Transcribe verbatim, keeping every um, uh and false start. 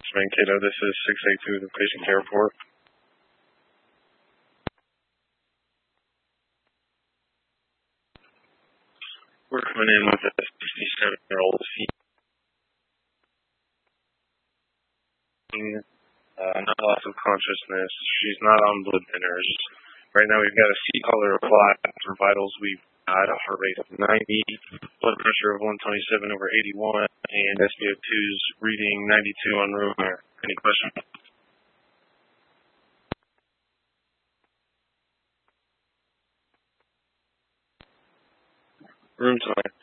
Mankato, this is six eight two, the patient care report. We're coming in with a sixty-seven-year-old female, uh, not loss of consciousness. She's not on blood thinners. Right now we've got a C-collar apply for vitals. We've got a heart rate of ninety, blood pressure of one twenty-seven over eighty-one, and S p O two's reading ninety-two on room air. Any questions? Room tonight.